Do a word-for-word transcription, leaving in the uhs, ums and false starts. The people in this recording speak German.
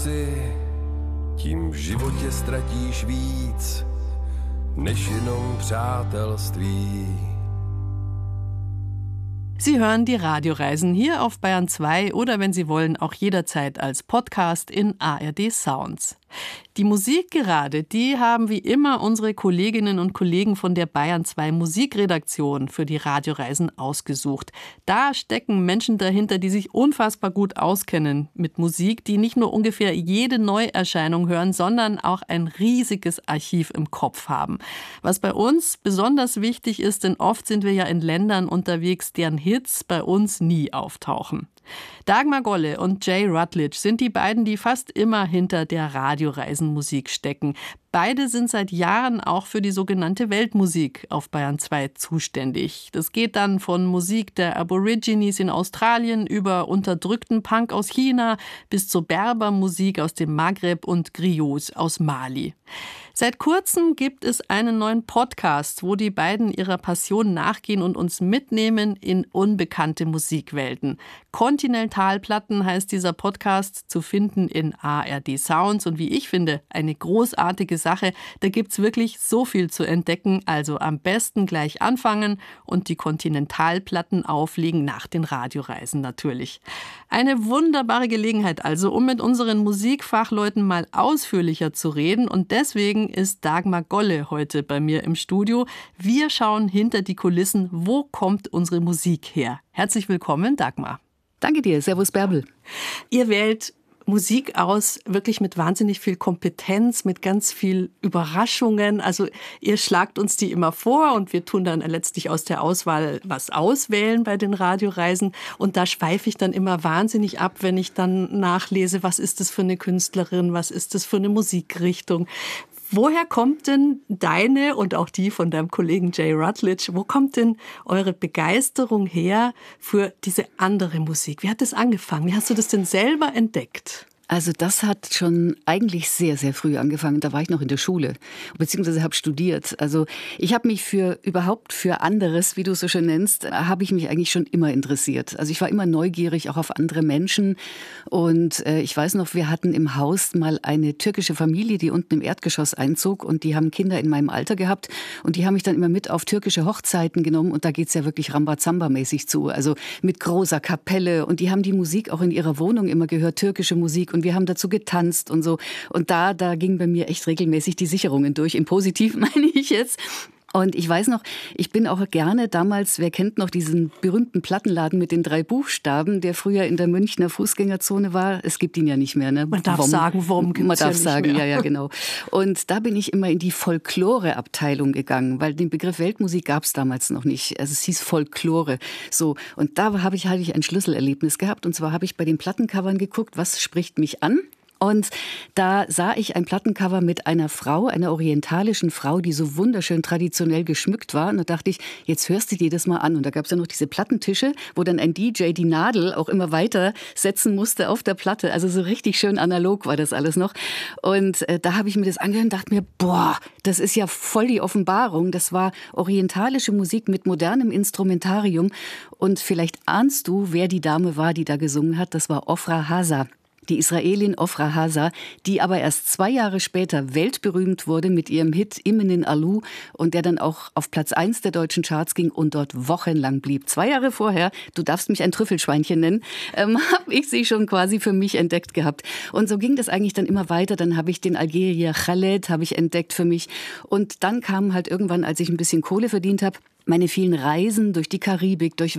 si, tím v životě ztratíš víc, než jenom přátelství. Sie hören die Radioreisen hier auf Bayern zwei oder wenn Sie wollen auch jederzeit als Podcast in A R D Sounds. Die Musik gerade, die haben wie immer unsere Kolleginnen und Kollegen von der Bayern zwei Musikredaktion für die Radioreisen ausgesucht. Da stecken Menschen dahinter, die sich unfassbar gut auskennen mit Musik, die nicht nur ungefähr jede Neuerscheinung hören, sondern auch ein riesiges Archiv im Kopf haben. Was bei uns besonders wichtig ist, denn oft sind wir ja in Ländern unterwegs, deren Hits bei uns nie auftauchen. Dagmar Golle und Jay Rutledge sind die beiden, die fast immer hinter der Radioreisenmusik stecken. Beide sind seit Jahren auch für die sogenannte Weltmusik auf Bayern zwei zuständig. Das geht dann von Musik der Aborigines in Australien über unterdrückten Punk aus China bis zur Berbermusik aus dem Maghreb und Griots aus Mali. Seit kurzem gibt es einen neuen Podcast, wo die beiden ihrer Passion nachgehen und uns mitnehmen in unbekannte Musikwelten. Kontinentalplatten heißt dieser Podcast, zu finden in A R D Sounds und wie ich finde, eine großartige Sache. Da gibt's wirklich so viel zu entdecken, also am besten gleich anfangen und die Kontinentalplatten auflegen nach den Radioreisen natürlich. Eine wunderbare Gelegenheit also, um mit unseren Musikfachleuten mal ausführlicher zu reden und deswegen ist Dagmar Golle heute bei mir im Studio. Wir schauen hinter die Kulissen, wo kommt unsere Musik her? Herzlich willkommen, Dagmar. Danke dir, servus Bärbel. Ihr wählt Musik aus, wirklich mit wahnsinnig viel Kompetenz, mit ganz viel Überraschungen. Also ihr schlagt uns die immer vor und wir tun dann letztlich aus der Auswahl was auswählen bei den Radioreisen. Und da schweife ich dann immer wahnsinnig ab, wenn ich dann nachlese, was ist das für eine Künstlerin, was ist das für eine Musikrichtung. Woher kommt denn deine und auch die von deinem Kollegen Jay Rutledge, wo kommt denn eure Begeisterung her für diese andere Musik? Wie hat das angefangen? Wie hast du das denn selber entdeckt? Also das hat schon eigentlich sehr, sehr früh angefangen. Da war ich noch in der Schule, beziehungsweise habe studiert. Also ich habe mich für überhaupt für anderes, wie du es so schön nennst, habe ich mich eigentlich schon immer interessiert. Also ich war immer neugierig, auch auf andere Menschen. Und äh, ich weiß noch, wir hatten im Haus mal eine türkische Familie, die unten im Erdgeschoss einzog. Und die haben Kinder in meinem Alter gehabt. Und die haben mich dann immer mit auf türkische Hochzeiten genommen. Und da geht's ja wirklich Rambazamba-mäßig zu. Also mit großer Kapelle. Und die haben die Musik auch in ihrer Wohnung immer gehört, türkische Musik. Und wir haben dazu getanzt und so. Und da, da ging bei mir echt regelmäßig die Sicherungen durch. Im Positiven meine ich jetzt. Und ich weiß noch, ich bin auch gerne damals, wer kennt noch diesen berühmten Plattenladen mit den drei Buchstaben, der früher in der Münchner Fußgängerzone war. Es gibt ihn ja nicht mehr, ne? Man darf Wom. sagen, Wom gibt's Man darf ja nicht sagen, mehr. ja, ja, genau. Und da bin ich immer in die Folklore-Abteilung gegangen, weil den Begriff Weltmusik gab es damals noch nicht. Also es hieß Folklore. So. Und da habe ich, hatte ich ein Schlüsselerlebnis gehabt. Und zwar habe ich bei den Plattencovern geguckt, was spricht mich an? Und da sah ich ein Plattencover mit einer Frau, einer orientalischen Frau, die so wunderschön traditionell geschmückt war. Und da dachte ich, jetzt hörst du dir das mal an. Und da gab es ja noch diese Plattentische, wo dann ein D J die Nadel auch immer weiter setzen musste auf der Platte. Also so richtig schön analog war das alles noch. Und äh, da habe ich mir das angehört und dachte mir, boah, das ist ja voll die Offenbarung. Das war orientalische Musik mit modernem Instrumentarium. Und vielleicht ahnst du, wer die Dame war, die da gesungen hat. Das war Ofra Haza. Die Israelin Ofra Haza, die aber erst zwei Jahre später weltberühmt wurde mit ihrem Hit Immenin Alu und der dann auch auf Platz eins der deutschen Charts ging und dort wochenlang blieb. Zwei Jahre vorher, du darfst mich ein Trüffelschweinchen nennen, ähm, habe ich sie schon quasi für mich entdeckt gehabt. Und so ging das eigentlich dann immer weiter. Dann habe ich den Algerier Khaled habe ich entdeckt für mich. Und dann kam halt irgendwann, als ich ein bisschen Kohle verdient habe, meine vielen Reisen durch die Karibik, durch